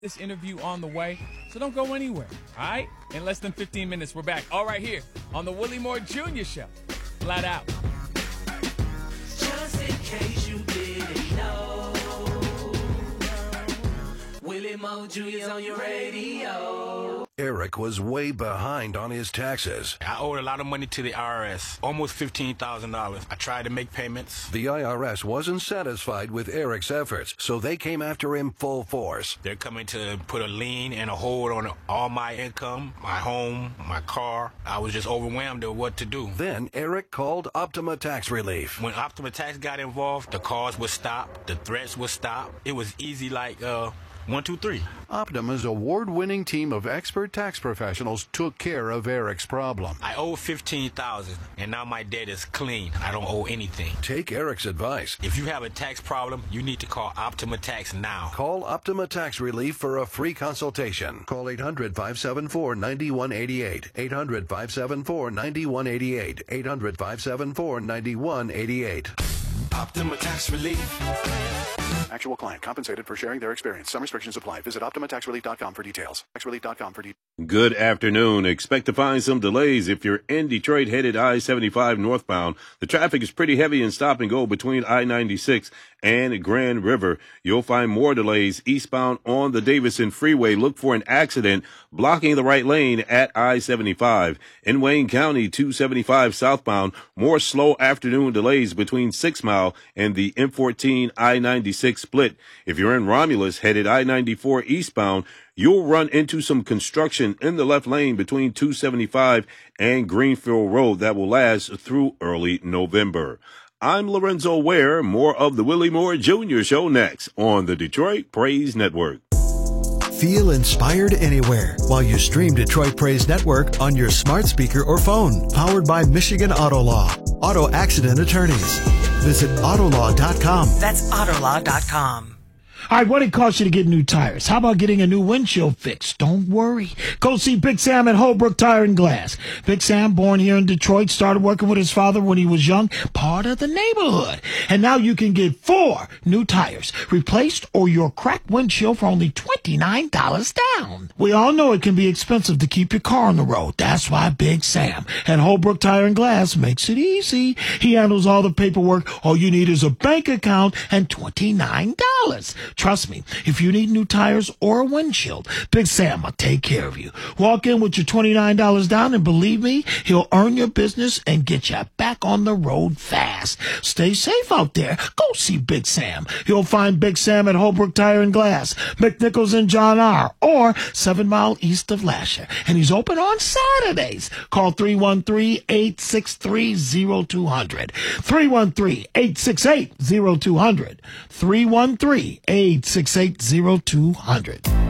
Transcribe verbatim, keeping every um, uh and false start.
This interview on the way, so don't go anywhere, all right? In less than fifteen minutes, we're back, all right here on the Willie Moore Junior Show. Flat out. Just in case you didn't know, Willie Moore Junior's on your radio. Eric was way behind on his taxes. I owed a lot of money to the I R S, almost fifteen thousand dollars. I tried to make payments. The I R S wasn't satisfied with Eric's efforts, so they came after him full force. They're coming to put a lien and a hold on all my income, my home, my car. I was just overwhelmed with what to do. Then Eric called Optima Tax Relief. When Optima Tax got involved, the calls would stop, the threats would stop. It was easy like, uh, one, two, three. Optima's award-winning team of expert tax professionals took care of Eric's problem. I owe fifteen thousand dollars, and now my debt is clean. I don't owe anything. Take Eric's advice. If you have a tax problem, you need to call Optima Tax now. Call Optima Tax Relief for a free consultation. Call eight hundred, five seven four, nine one eight eight. eight hundred, five seven four, nine one eight eight. eight hundred, five seven four, nine one eight eight. Optima Tax Relief. Actual client compensated for sharing their experience. Some restrictions apply. Visit Optima Tax Relief dot com for details. tax relief dot com for details. Good afternoon. Expect to find some delays if you're in Detroit headed I seventy-five northbound. The traffic is pretty heavy and stop and go between I ninety-six and Grand River. You'll find more delays eastbound on the Davison Freeway. Look for an accident blocking the right lane at I seventy-five. In Wayne County, two seventy-five southbound, more slow afternoon delays between Six Mile and the M fourteen I ninety-six split. If you're in Romulus headed I ninety-four eastbound, you'll run into some construction in the left lane between two seventy-five and Greenfield Road that will last through early November. I'm Lorenzo Ware. More of the Willie Moore Junior Show next on the Detroit Praise Network. Feel inspired anywhere while you stream Detroit Praise Network on your smart speaker or phone. Powered by Michigan Auto Law. Auto accident attorneys. Visit autolaw dot com. That's autolaw dot com. All right, what it costs you to get new tires? How about getting a new windshield fix? Don't worry. Go see Big Sam at Holbrook Tire and Glass. Big Sam, born here in Detroit, started working with his father when he was young, part of the neighborhood. And now you can get four new tires replaced or your cracked windshield for only twenty-nine dollars down. We all know it can be expensive to keep your car on the road. That's why Big Sam at Holbrook Tire and Glass makes it easy. He handles all the paperwork. All you need is a bank account and twenty-nine dollars. Trust me, if you need new tires or a windshield, Big Sam will take care of you. Walk in with your twenty-nine dollars down, and believe me, he'll earn your business and get you back on the road fast. Stay safe out there. Go see Big Sam. You'll find Big Sam at Holbrook Tire and Glass, McNichols and John R., or seven mile east of Lasher. And he's open on Saturdays. Call three one three, eight six three, zero two zero zero. three one three, eight six eight, zero two zero zero. three one three, eight six eight, zero two zero zero.